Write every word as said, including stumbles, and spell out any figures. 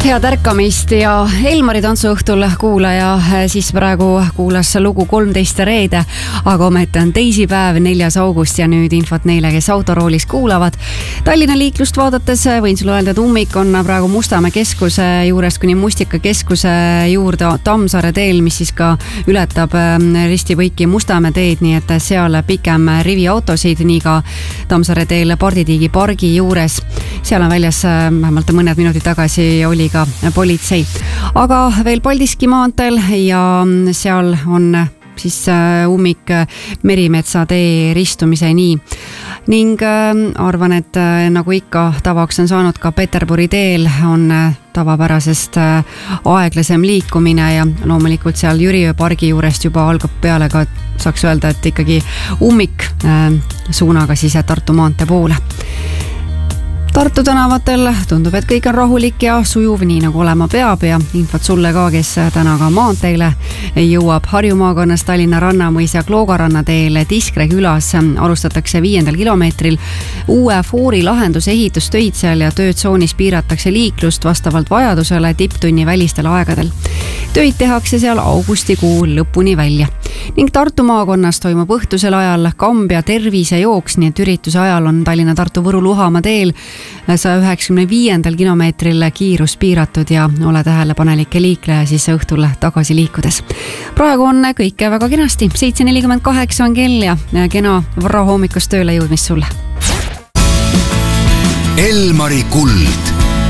Head ärkamist ja Elmari tantsuõhtul kuulaja siis praegu kuulas lugu kolmteist reede, aga ometi on teisipäev, neljas august ja nüüd infot neile, kes autoroolis kuulavad. Tallinna liiklust vaadates võin sulle öelda, et ummik on praegu Mustamäe keskuse juurest kuni Mustika keskuse juurde Tammsaare teel, mis siis ka ületab risti-võiki Mustamäe teed, nii et seal pikem rivi autosid, nii ka Tammsaare teel Parditiigi pargi juures. Seal on väljas vähemalt mõned minutid tagasi oli ka politsei. Aga veel Paldiski maanteel ja seal on siis ummik Merimetsa tee ristumiseni. Ning arvan, et nagu ikka tavaks on saanud ka Peterburi teel on tavapärasest aeglasem liikumine ja loomulikult seal Jüriöö pargi juurest juba algab peale ka, saaks öelda, et ikkagi ummik suunaga siis Tartu maantee poole. Tartu tänavatel tundub, et kõik on rahulik ja sujuv, nii nagu olema peab ja infot sulle ka, kes täna ka maanteile jõuab. Harju maakonnas Tallinna Rannamõis ja Kloogaranna teel Tiskre külas alustatakse viiendal kilomeetril uue foori lahenduse ehitustöid seal ja töötsoonis piiratakse liiklust vastavalt vajadusele tipptunni välistel aegadel. Töid tehakse seal augustikuu lõpuni välja. Ning Tartu maakonnas toimub õhtusel ajal Kambja tervisejooks, nii et ürituse ajal on Tallinna Tartu Võru Luhamaa teel saja üheksakümne viiendal kilomeetril kiirus piiratud ja ole tähelepanelike liikleja siis õhtul tagasi liikudes. Praegu on kõike väga kenasti. seitse nelikümmend kaheksa on kell ja kena varahommikust tööle jõudmist sulle. Elmari kuld.